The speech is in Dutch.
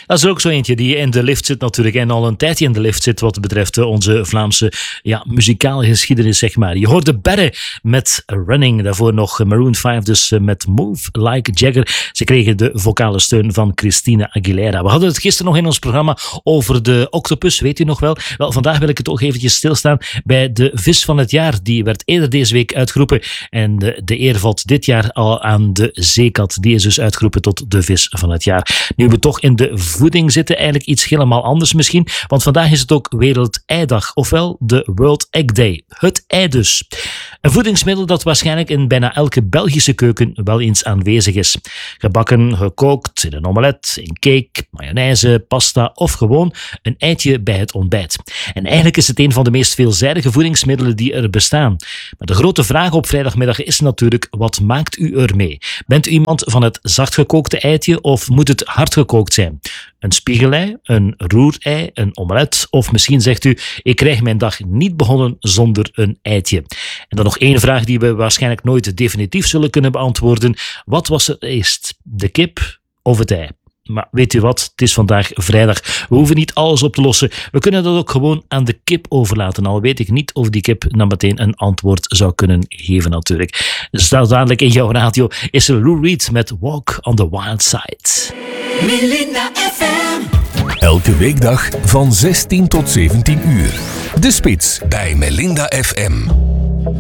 Dat is er ook zo eentje die in de lift zit natuurlijk en al een tijdje in de lift zit wat betreft onze Vlaamse muzikale geschiedenis, zeg maar. Je hoorde Berre met Running, daarvoor nog Maroon 5 dus met Move Like Jagger. Ze kregen de vocale steun van Christina Aguilera. We hadden het gisteren nog in ons programma over de octopus, weet u nog wel? Wel, vandaag wil ik het ook eventjes stilstaan bij de vis van het jaar. Die werd eerder deze week uitgeroepen en de eer valt dit jaar al aan de zeekat. Die is dus uitgeroepen tot de vis van het jaar. Nu we toch in de voeding zitten, eigenlijk iets helemaal anders misschien, want vandaag is het ook Wereld-Eidag, ofwel de World Egg Day. Het ei dus. Een voedingsmiddel dat waarschijnlijk in bijna elke Belgische keuken wel eens aanwezig is. Gebakken, gekookt, in een omelet, in cake, mayonaise, pasta of gewoon een eitje bij het ontbijt. En eigenlijk is het een van de meest veelzijdige voedingsmiddelen die er bestaan. Maar de grote vraag op vrijdagmiddag is natuurlijk, wat maakt u ermee? Bent u iemand van het zachtgekookte eitje of moet het hardgekookt zijn? Een spiegelei, een roerei, een omelet of misschien zegt u, ik krijg mijn dag niet begonnen zonder een eitje. En dan nog één vraag die we waarschijnlijk nooit definitief zullen kunnen beantwoorden. Wat was er eerst, de kip of het ei? Maar weet u wat, het is vandaag vrijdag. We hoeven niet alles op te lossen. We kunnen dat ook gewoon aan de kip overlaten. Al weet ik niet of die kip dan meteen een antwoord zou kunnen geven natuurlijk. Dus dadelijk in jouw radio is er Lou Reed met Walk on the Wild Side. Melinda FM. Elke weekdag van 16 tot 17 uur. De Spits bij Melinda FM.